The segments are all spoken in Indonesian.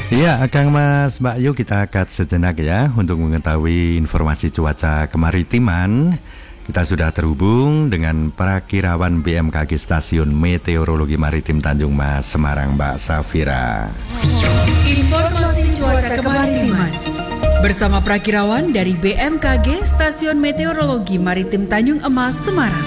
Iya, Kang Mas, Mbak Yu, kita angkat sejenak ya untuk mengetahui informasi cuaca kemaritiman. Kita sudah terhubung dengan Prakirawan BMKG Stasiun Meteorologi Maritim Tanjung Mas Semarang, Mbak Safira. Informasi cuaca kemaritiman bersama Prakirawan dari BMKG Stasiun Meteorologi Maritim Tanjung Emas Semarang.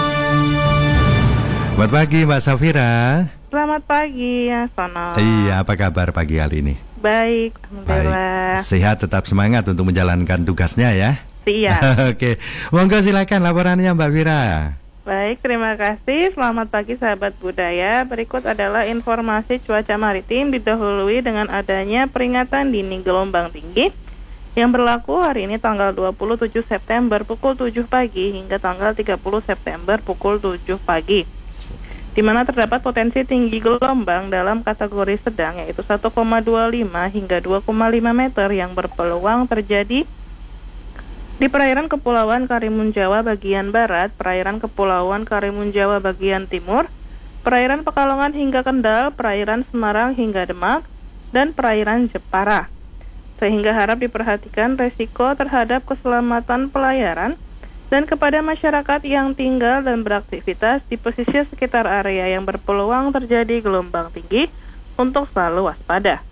Selamat pagi, Mbak Safira. Selamat pagi, ya, Sono. Iya, apa kabar pagi hari ini? Baik, alhamdulillah. Baik, sehat, tetap semangat untuk menjalankan tugasnya ya. Siap. Oke, monggo silakan laporannya Mbak Fira. Baik, terima kasih. Selamat pagi sahabat budaya. Berikut adalah informasi cuaca maritim didahului dengan adanya peringatan dini gelombang tinggi yang berlaku hari ini tanggal 27 September pukul 7 pagi hingga tanggal 30 September pukul 7 pagi. Di mana terdapat potensi tinggi gelombang dalam kategori sedang yaitu 1,25 hingga 2,5 meter yang berpeluang terjadi di perairan Kepulauan Karimun Jawa bagian barat, perairan Kepulauan Karimun Jawa bagian timur, perairan Pekalongan hingga Kendal, perairan Semarang hingga Demak, dan perairan Jepara. Sehingga harap diperhatikan resiko terhadap keselamatan pelayaran dan kepada masyarakat yang tinggal dan beraktivitas di pesisir sekitar area yang berpeluang terjadi gelombang tinggi untuk selalu waspada.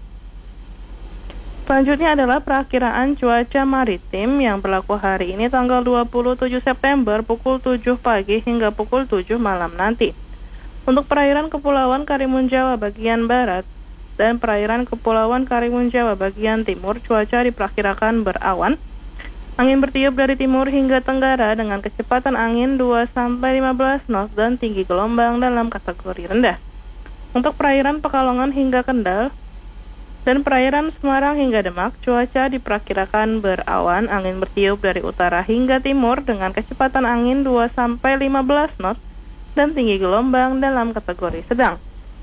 Selanjutnya adalah perakiraan cuaca maritim yang berlaku hari ini tanggal 27 September pukul 7 pagi hingga pukul 7 malam nanti. Untuk perairan Kepulauan Karimun Jawa bagian barat dan perairan Kepulauan Karimun Jawa bagian timur, cuaca diperkirakan berawan. Angin bertiup dari timur hingga tenggara dengan kecepatan angin 2-15 knots dan tinggi gelombang dalam kategori rendah. Untuk perairan Pekalongan hingga Kendal dan perairan Semarang hingga Demak, cuaca diperkirakan berawan, angin bertiup dari utara hingga timur dengan kecepatan angin 2-15 knots dan tinggi gelombang dalam kategori sedang.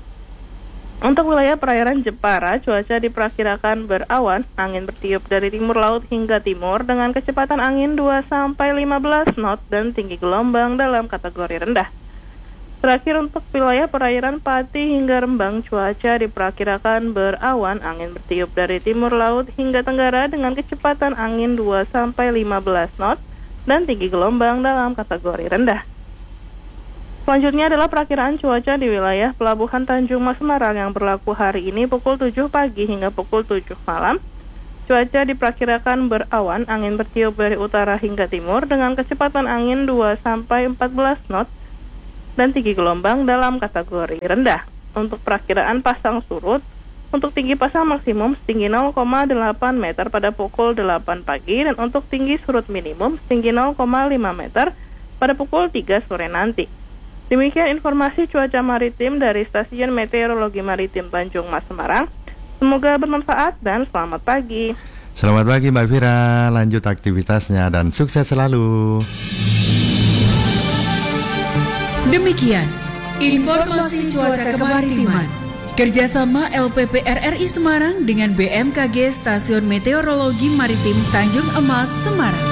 Untuk wilayah perairan Jepara, cuaca diperkirakan berawan, angin bertiup dari timur laut hingga timur dengan kecepatan angin 2-15 knots dan tinggi gelombang dalam kategori rendah. Terakhir untuk wilayah perairan Pati hingga Rembang, cuaca diperkirakan berawan, angin bertiup dari timur laut hingga tenggara dengan kecepatan angin 2-15 knots dan tinggi gelombang dalam kategori rendah. Selanjutnya adalah perakiraan cuaca di wilayah Pelabuhan Tanjung Mas Semarang yang berlaku hari ini pukul 7 pagi hingga pukul 7 malam. Cuaca diperkirakan berawan, angin bertiup dari utara hingga timur dengan kecepatan angin 2-14 knots dan tinggi gelombang dalam kategori rendah. Untuk perakiraan pasang surut, untuk tinggi pasang maksimum setinggi 0,8 meter pada pukul 8 pagi dan untuk tinggi surut minimum setinggi 0,5 meter pada pukul 3 sore nanti. Demikian informasi cuaca maritim dari Stasiun Meteorologi Maritim Tanjung Mas Semarang. Semoga bermanfaat dan selamat pagi. Selamat pagi Mbak Fira, lanjut aktivitasnya dan sukses selalu. Demikian informasi cuaca kemaritiman kerjasama LPP RRI Semarang dengan BMKG Stasiun Meteorologi Maritim Tanjung Emas Semarang.